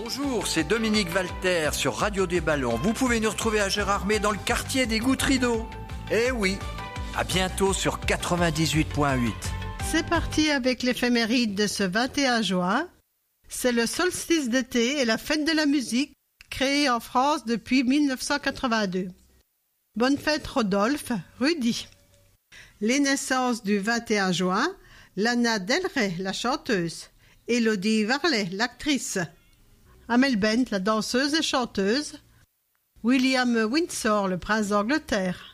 Bonjour, c'est Dominique Walter sur Radio des Ballons. Vous pouvez nous retrouver à Gérardmer dans le quartier des Gouttes d'eau. Eh oui, à bientôt sur 98.8. C'est parti avec l'éphéméride de ce 21 juin. C'est le solstice d'été et la fête de la musique créée en France depuis 1982. Bonne fête Rodolphe, Rudy. Les naissances du 21 juin, Lana Del Rey, la chanteuse, Elodie Varlet, l'actrice, Amel Bent, la danseuse et chanteuse, William Windsor, le prince d'Angleterre,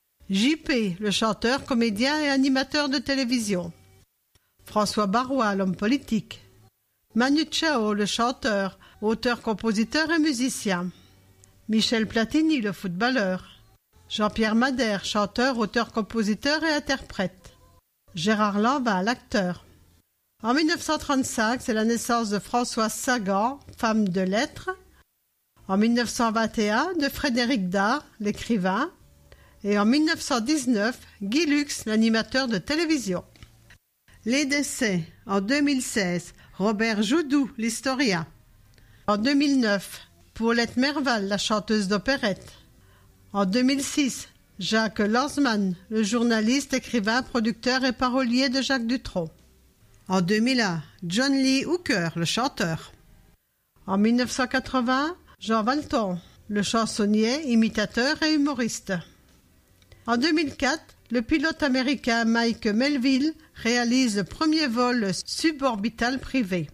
JP, le chanteur, comédien et animateur de télévision, François Barois, l'homme politique, Manu Chao, le chanteur, auteur, compositeur et musicien, Michel Platini, le footballeur, Jean-Pierre Madère, chanteur, auteur, compositeur et interprète, Gérard Lanvin, l'acteur. En 1935, c'est la naissance de Françoise Sagan, femme de lettres. En 1921, de Frédéric Dard, l'écrivain. Et en 1919, Guy Lux, l'animateur de télévision. Les décès. En 2016, Robert Joudou, l'historien. En 2009, Paulette Merval, la chanteuse d'opérette. En 2006, Jacques Lanzmann, le journaliste, écrivain, producteur et parolier de Jacques Dutronc. En 2001, John Lee Hooker, le chanteur. En 1980, Jean Valton, le chansonnier, imitateur et humoriste. En 2004, le pilote américain Mike Melville réalise le premier vol suborbital privé.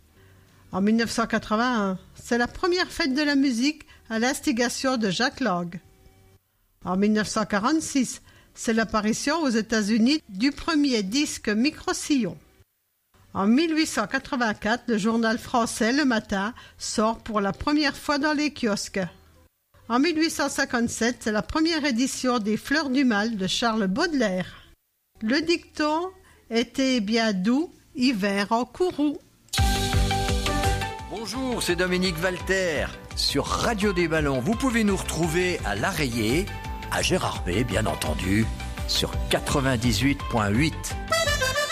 En 1981, c'est la première fête de la musique à l'instigation de Jacques Lang. En 1946, c'est l'apparition aux États-Unis du premier disque micro-sillon. En 1884, le journal français Le Matin sort pour la première fois dans les kiosques. En 1857, c'est la première édition des Fleurs du Mal de Charles Baudelaire. Le dicton « Été bien doux, hiver en courroux ». Bonjour, c'est Dominique Walter sur Radio des Ballons. Vous pouvez nous retrouver à l'Arreillé, à Gérardmer, bien entendu, sur 98.8.